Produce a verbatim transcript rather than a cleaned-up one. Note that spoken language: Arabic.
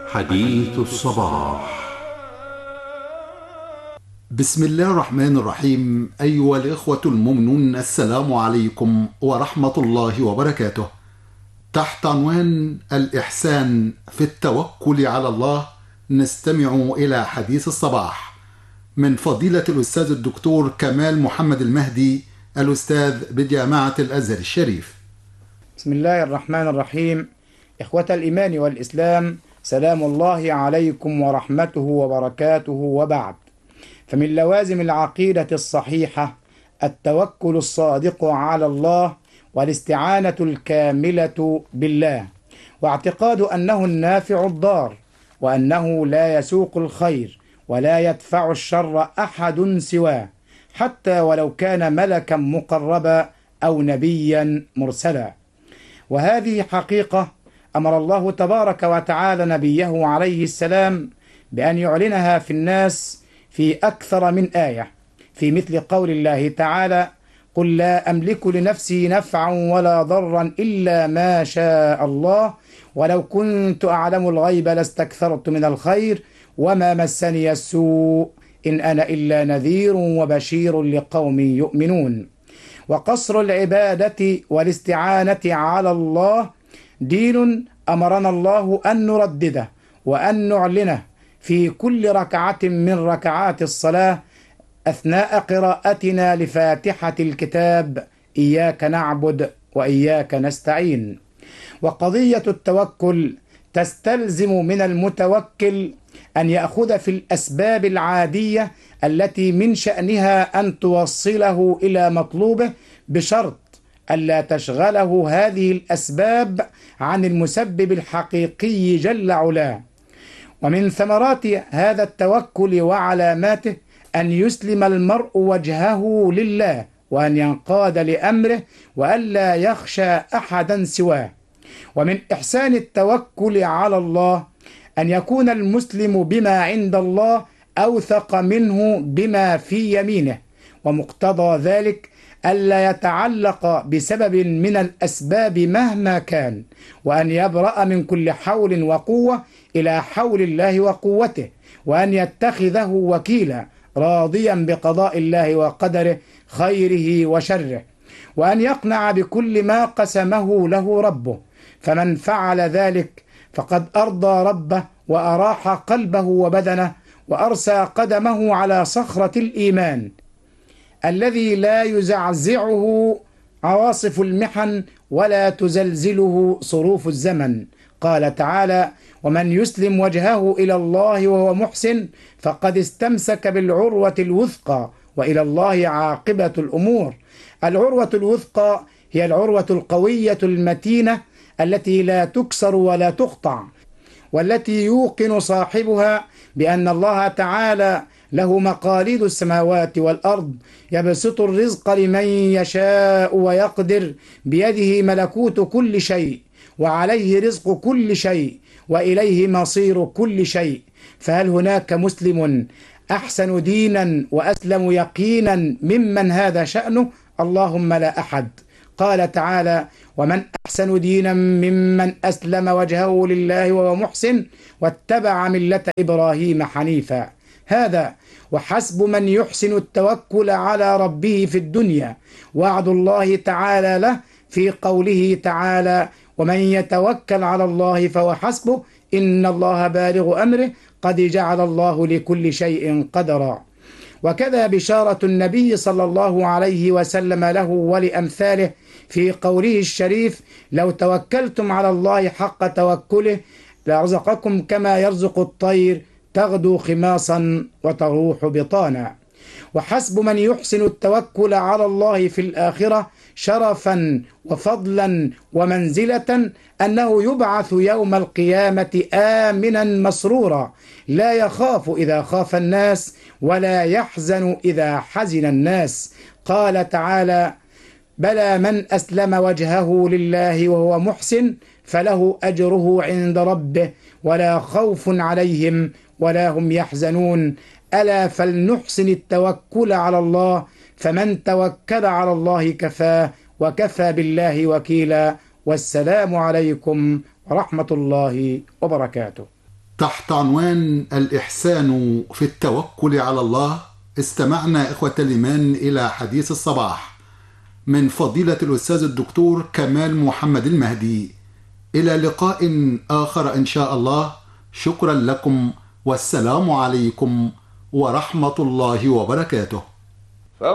حديث الصباح. بسم الله الرحمن الرحيم. أيها الإخوة المؤمنون، السلام عليكم ورحمة الله وبركاته. تحت عنوان الإحسان في التوكل على الله نستمع إلى حديث الصباح من فضيلة الأستاذ الدكتور كمال محمد المهدي، الأستاذ بجامعة الأزهر الشريف. بسم الله الرحمن الرحيم. إخوة الإيمان والإسلام، سلام الله عليكم ورحمته وبركاته، وبعد. فمن لوازم العقيدة الصحيحة التوكل الصادق على الله والاستعانة الكاملة بالله، واعتقاد أنه النافع الضار، وأنه لا يسوق الخير ولا يدفع الشر أحد سواه، حتى ولو كان ملكا مقربا أو نبيا مرسلا. وهذه حقيقة أمر الله تبارك وتعالى نبيه عليه السلام بأن يعلنها في الناس في أكثر من آية، في مثل قول الله تعالى: قل لا أملك لنفسي نفعا ولا ضرا إلا ما شاء الله ولو كنت أعلم الغيب لاستكثرت من الخير وما مسني السوء إن أنا إلا نذير وبشير لقوم يؤمنون. وقصر العبادة والاستعانة على الله دين أمرنا الله أن نردده وأن نعلنه في كل ركعة من ركعات الصلاة أثناء قراءتنا لفاتحة الكتاب: إياك نعبد وإياك نستعين. وقضية التوكل تستلزم من المتوكل أن يأخذ في الأسباب العادية التي من شأنها أن توصله إلى مطلوبه، بشرط ألا تشغله هذه الأسباب عن المسبب الحقيقي جل علاه. ومن ثمرات هذا التوكل وعلاماته أن يسلم المرء وجهه لله، وأن ينقاد لأمره، وألا يخشى أحدا سواه. ومن إحسان التوكل على الله أن يكون المسلم بما عند الله أوثق منه بما في يمينه، ومقتضى ذلك ألا يتعلق بسبب من الأسباب مهما كان، وأن يبرأ من كل حول وقوة إلى حول الله وقوته، وأن يتخذه وكيلا راضيا بقضاء الله وقدره خيره وشره، وأن يقنع بكل ما قسمه له ربه. فمن فعل ذلك فقد أرضى ربه وأراح قلبه وبدنه، وأرسى قدمه على صخرة الإيمان الذي لا يزعزعه عواصف المحن ولا تزلزله صروف الزمن. قال تعالى: ومن يسلم وجهه إلى الله وهو محسن فقد استمسك بالعروة الوثقى وإلى الله عاقبة الأمور. العروة الوثقى هي العروة القوية المتينة التي لا تكسر ولا تقطع، والتي يوقن صاحبها بأن الله تعالى له مقاليد السماوات والأرض، يبسط الرزق لمن يشاء ويقدر، بيده ملكوت كل شيء وعليه رزق كل شيء وإليه مصير كل شيء. فهل هناك مسلم أحسن دينا وأسلم يقينا ممن هذا شأنه؟ اللهم لا أحد. قال تعالى: ومن أحسن دينا ممن أسلم وجهه لله وهو محسن واتبع ملة إبراهيم حنيفا. هذا وحسب من يحسن التوكل على ربه في الدنيا وعد الله تعالى له في قوله تعالى: ومن يتوكل على الله فهو حسبه إن الله بالغ أمره قد جعل الله لكل شيء قدرا. وكذا بشارة النبي صلى الله عليه وسلم له ولأمثاله في قوله الشريف: لو توكلتم على الله حق توكله لرزقكم كما يرزق الطير تغدو خماصا وتروح بطانا. وحسب من يحسن التوكل على الله في الآخرة شرفا وفضلا ومنزلة أنه يبعث يوم القيامة آمنا مسرورا، لا يخاف إذا خاف الناس ولا يحزن إذا حزن الناس. قال تعالى: بلى من أسلم وجهه لله وهو محسن فله أجره عند ربه ولا خوف عليهم ولا هم يحزنون. ألا فلنحسن التوكل على الله، فمن توكل على الله كفاه وكفى بالله وكيلا. والسلام عليكم ورحمة الله وبركاته. تحت عنوان الإحسان في التوكل على الله استمعنا إخوة الإيمان إلى حديث الصباح من فضيلة الأستاذ الدكتور كمال محمد المهدي. إلى لقاء آخر إن شاء الله. شكرا لكم والسلام عليكم ورحمة الله وبركاته.